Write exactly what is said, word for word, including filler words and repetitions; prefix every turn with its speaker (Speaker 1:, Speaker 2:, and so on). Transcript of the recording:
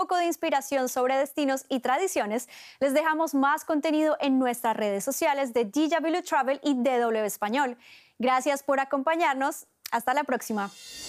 Speaker 1: poco de inspiración sobre destinos y tradiciones, les dejamos más contenido en nuestras redes sociales de D W Travel y D W Español. Gracias por acompañarnos. Hasta la próxima.